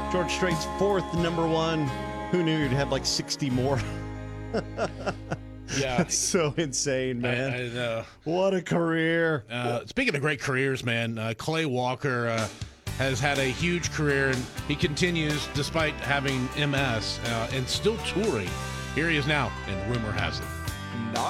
George Strait's fourth number one. Who knew you'd have like 60 more? Yeah. That's so insane, man. I know. What a career. Speaking of great careers, man, Clay Walker has had a huge career, and he continues despite having MS and still touring. Here he is now, and rumor has it.